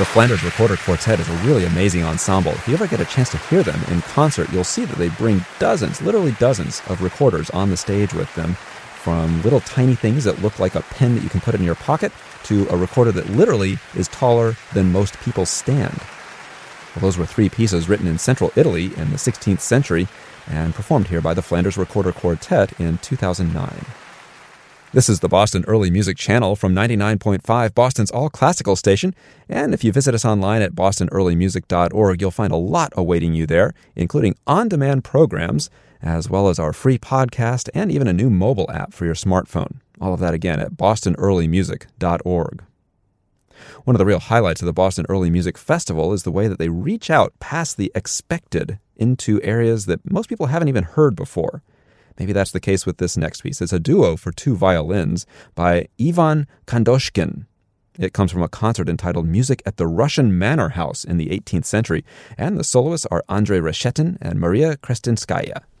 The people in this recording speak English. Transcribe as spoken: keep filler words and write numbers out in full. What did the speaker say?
The Flanders Recorder Quartet is a really amazing ensemble. If you ever get a chance to hear them in concert, you'll see that they bring dozens, literally dozens, of recorders on the stage with them, from little tiny things that look like a pen that you can put in your pocket to a recorder that literally is taller than most people stand. Well, those were three pieces written in central Italy in the sixteenth century and performed here by the Flanders Recorder Quartet in two thousand nine. This is the Boston Early Music Channel from ninety-nine point five, Boston's all-classical station. And if you visit us online at boston early music dot org, you'll find a lot awaiting you there, including on-demand programs, as well as our free podcast and even a new mobile app for your smartphone. All of that, again, at boston early music dot org. One of the real highlights of the Boston Early Music Festival is the way that they reach out past the expected into areas that most people haven't even heard before. Maybe that's the case with this next piece. It's a duo for two violins by Ivan Kandoshkin. It comes from a concert entitled Music at the Russian Manor House in the eighteenth century, and the soloists are Andrei Reshetin and Maria Krestinskaya.